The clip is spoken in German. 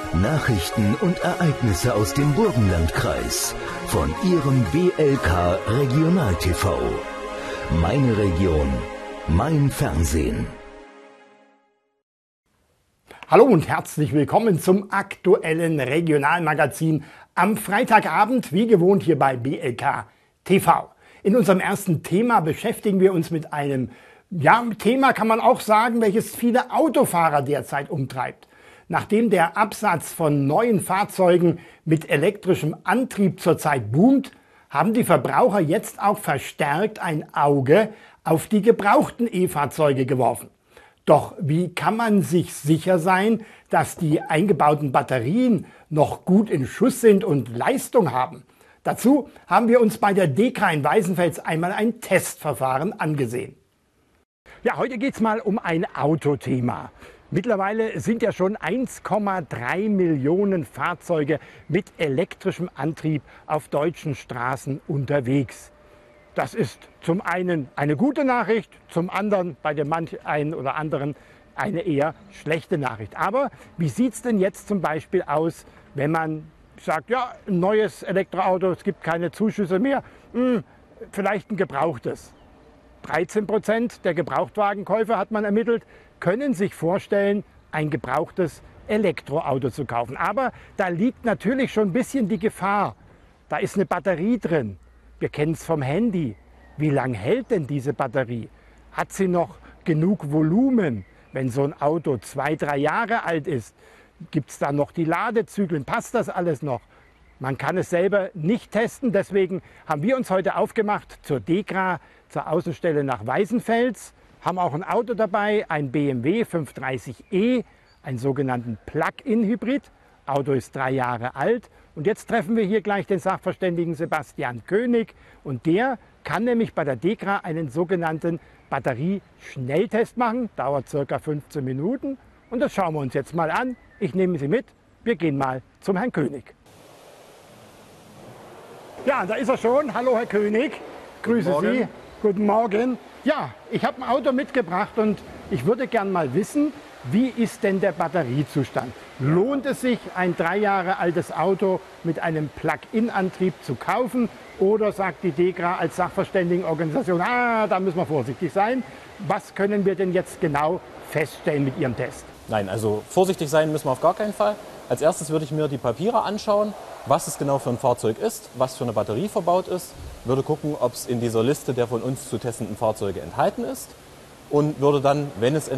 Nachrichten und Ereignisse aus dem Burgenlandkreis von Ihrem BLK Regional TV. Meine Region, mein Fernsehen. Hallo und herzlich willkommen zum aktuellen Regionalmagazin am Freitagabend, wie gewohnt hier bei BLK TV. In unserem ersten Thema beschäftigen wir uns mit einem Thema, kann man auch sagen, welches viele Autofahrer derzeit umtreibt. Nachdem der Absatz von neuen Fahrzeugen mit elektrischem Antrieb zurzeit boomt, haben die Verbraucher jetzt auch verstärkt ein Auge auf die gebrauchten E-Fahrzeuge geworfen. Doch wie kann man sich sicher sein, dass die eingebauten Batterien noch gut in Schuss sind und Leistung haben? Dazu haben wir uns bei der DEKRA in Weißenfels einmal ein Testverfahren angesehen. Ja, heute geht es mal um ein Autothema. Mittlerweile sind ja schon 1,3 Millionen Fahrzeuge mit elektrischem Antrieb auf deutschen Straßen unterwegs. Das ist zum einen eine gute Nachricht, zum anderen bei dem manch einen oder anderen eine eher schlechte Nachricht. Aber wie sieht es denn jetzt zum Beispiel aus, wenn man sagt, ja, ein neues Elektroauto, es gibt keine Zuschüsse mehr, vielleicht ein gebrauchtes. 13% der Gebrauchtwagenkäufer, hat man ermittelt, können sich vorstellen, ein gebrauchtes Elektroauto zu kaufen. Aber da liegt natürlich schon ein bisschen die Gefahr. Da ist eine Batterie drin. Wir kennen es vom Handy. Wie lange hält denn diese Batterie? Hat sie noch genug Volumen? Wenn so ein Auto 2-3 Jahre alt ist, gibt es da noch die Ladezyklen? Passt das alles noch? Man kann es selber nicht testen. Deswegen haben wir uns heute aufgemacht zur DEKRA, zur Außenstelle nach Weißenfels. Haben auch ein Auto dabei, ein BMW 530e, einen sogenannten Plug-in-Hybrid. Auto ist 3 Jahre alt. Und jetzt treffen wir hier gleich den Sachverständigen Sebastian König. Und der kann nämlich bei der DEKRA einen sogenannten Batterieschnelltest machen. Dauert ca. 15 Minuten. Und das schauen wir uns jetzt mal an. Ich nehme Sie mit. Wir gehen mal zum Herrn König. Ja, da ist er schon. Hallo, Herr König. Grüße Sie. Guten Morgen. Ja, ich habe ein Auto mitgebracht und ich würde gern mal wissen, wie ist denn der Batteriezustand? Lohnt es sich, ein 3 Jahre altes Auto mit einem Plug-in-Antrieb zu kaufen? Oder sagt die DEKRA als Sachverständigenorganisation, da müssen wir vorsichtig sein. Was können wir denn jetzt genau feststellen mit Ihrem Test? Nein, also vorsichtig sein müssen wir auf gar keinen Fall. Als erstes würde ich mir die Papiere anschauen, was es genau für ein Fahrzeug ist, was für eine Batterie verbaut ist, würde gucken, ob es in dieser Liste der von uns zu testenden Fahrzeuge enthalten ist und würde dann, wenn es